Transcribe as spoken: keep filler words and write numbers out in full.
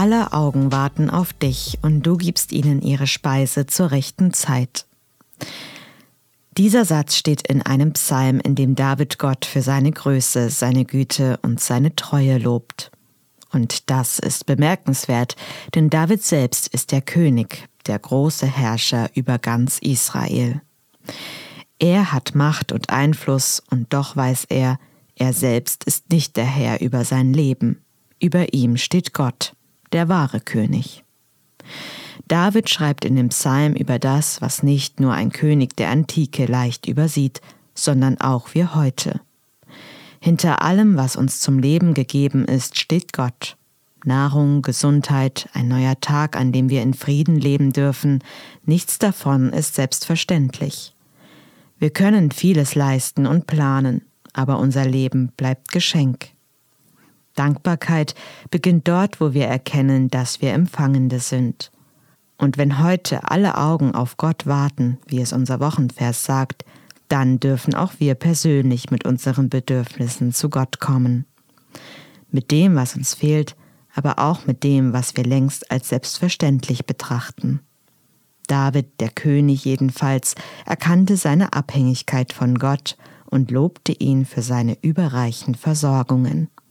Alle Augen warten auf dich und du gibst ihnen ihre Speise zur rechten Zeit. Dieser Satz steht in einem Psalm, in dem David Gott für seine Größe, seine Güte und seine Treue lobt. Und das ist bemerkenswert, denn David selbst ist der König, der große Herrscher über ganz Israel. Er hat Macht und Einfluss und doch weiß er, er selbst ist nicht der Herr über sein Leben. Über ihm steht Gott, der wahre König. David schreibt in dem Psalm über das, was nicht nur ein König der Antike leicht übersieht, sondern auch wir heute. Hinter allem, was uns zum Leben gegeben ist, steht Gott. Nahrung, Gesundheit, ein neuer Tag, an dem wir in Frieden leben dürfen, nichts davon ist selbstverständlich. Wir können vieles leisten und planen, aber unser Leben bleibt Geschenk. Dankbarkeit beginnt dort, wo wir erkennen, dass wir Empfangende sind. Und wenn heute alle Augen auf Gott warten, wie es unser Wochenvers sagt, dann dürfen auch wir persönlich mit unseren Bedürfnissen zu Gott kommen. Mit dem, was uns fehlt, aber auch mit dem, was wir längst als selbstverständlich betrachten. David, der König jedenfalls, erkannte seine Abhängigkeit von Gott und lobte ihn für seine überreichen Versorgungen.